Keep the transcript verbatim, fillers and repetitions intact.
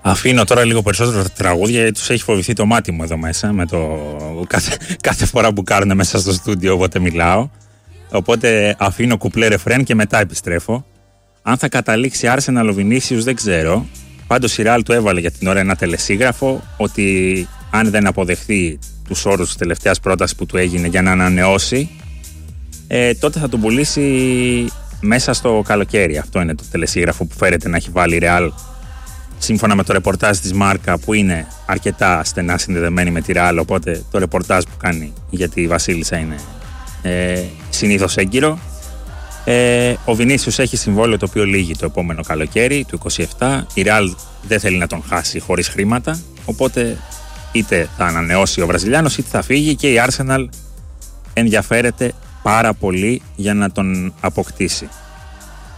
Αφήνω τώρα λίγο περισσότερο τα τραγούδια, γιατί τους έχει φοβηθεί το μάτι μου εδώ μέσα με το κάθε, κάθε φορά που κάνουν μέσα στο στούντιο όποτε μιλάω. Οπότε αφήνω κουπλέ ρεφρέν και μετά επιστρέφω. Αν θα καταλήξει Arsenal ο Vinicius δεν ξέρω. Πάντως η Real του έβαλε για την ώρα ένα τελεσίγραφο ότι αν δεν αποδεχθεί τους όρους της τελευταίας πρότασης που του έγινε για να ανανεώσει, ε, τότε θα τον πουλήσει μέσα στο καλοκαίρι. Αυτό είναι το τελεσίγραφο που φέρεται να έχει βάλει η Real, σύμφωνα με το ρεπορτάζ της Μάρκα, που είναι αρκετά στενά συνδεδεμένη με τη Real, οπότε το ρεπορτάζ που κάνει για τη Βασίλισσα είναι ε, συνήθως έγκυρο. Ε, ο Vinicius έχει συμβόλαιο το οποίο λύγει το επόμενο καλοκαίρι του είκοσι επτά. Η Real δεν θέλει να τον χάσει χωρίς χρήματα, οπότε είτε θα ανανεώσει ο Βραζιλιάνος είτε θα φύγει, και η Arsenal ενδιαφέρεται πάρα πολύ για να τον αποκτήσει.